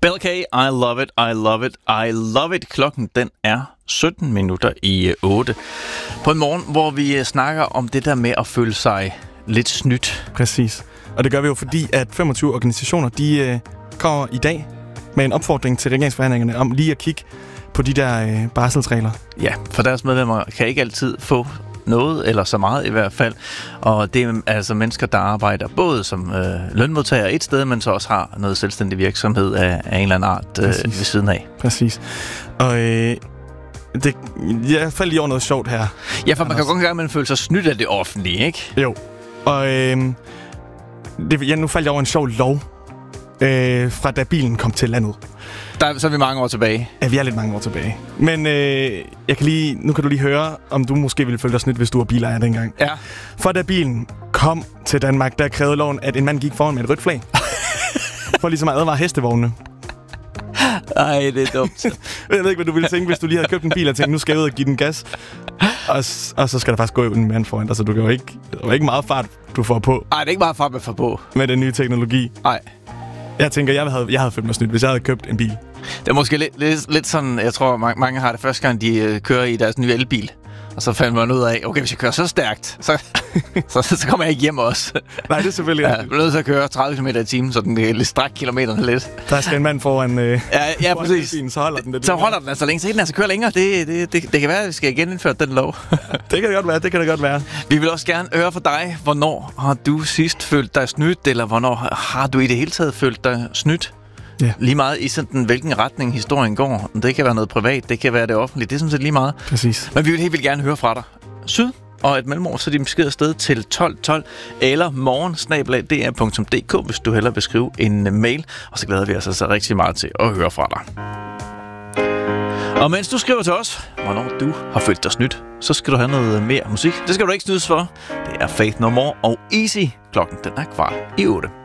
Bella K, I love it, I love it, I love it. Klokken den er 17 minutter i 8. På en morgen, hvor vi snakker om det der med at føle sig lidt snydt. Præcis. Og det gør vi jo, fordi at 25 organisationer, de kommer i dag med en opfordring til regeringsforhandlingerne om lige at kigge på de der barselsregler. Ja, for deres medlemmer kan ikke altid få noget, eller så meget i hvert fald. Og det er altså mennesker, der arbejder både som lønmodtagere et sted, men så også har noget selvstændig virksomhed af en eller anden art ved siden af. Præcis. Og jeg faldt lige over noget sjovt her. Ja, for man kan jo godt gange føle sig snydt af det offentlige, ikke? Jo. Og nu faldt jeg over en sjov lov, fra da bilen kom til landet. Så er vi mange år tilbage. Ja, vi er lidt mange år tilbage. Men nu kan du lige høre, om du måske ville føle dig snydt, hvis du var bilejer dengang. Ja. For da bilen kom til Danmark, der krævede loven, at en mand gik foran med et rødt flag. For ligesom at advare hestevognene. Ej, det er dumt. Jeg ved ikke, hvad du ville tænke, hvis du lige havde købt en bil og tænkte, nu skal jeg ud og give den gas. Og så skal der faktisk gå en mand foran dig, så du er ikke meget fart, du får på. Nej, det er ikke meget fart, man får på. Med den nye teknologi. Nej. Jeg tænker, jeg havde følt mig snydt, hvis jeg havde købt en bil. Det er måske lidt sådan, jeg tror, mange har det første gang, de kører i deres nye elbil. Og så fandt man ud af, okay, hvis jeg kører så stærkt, så kommer jeg ikke hjem også. Nej, det er selvfølgelig. Ja, jeg bliver nødt til at køre 30 km i timen, så den kan strække kilometerne lidt. Der skal en mand foran, ja, præcis. Bilen, så holder den det. Så holder den altså længe, så den altså kører længere. Det kan være, at vi skal genindføre den lov. Det kan det godt være. Vi vil også gerne høre fra dig, hvornår har du sidst følt dig snydt, eller hvornår har du i det hele taget følt dig snydt? Ja. Lige meget i sådan hvilken retning historien går. Det kan være noget privat, det kan være det offentlige. Det er sådan set lige meget. Præcis. Men vi vil helt vildt gerne høre fra dig. Syd og et mellemord, så de besked afsted til 1212 eller morgen@dr.dk, hvis du hellere vil skrive en mail. Og så glæder vi os altså rigtig meget til at høre fra dig. Og mens du skriver til os, hvornår du har følt dig snydt, så skal du have noget mere musik. Det skal du ikke snydes for. Det er Faith No More og Easy. Klokken den er 7:15.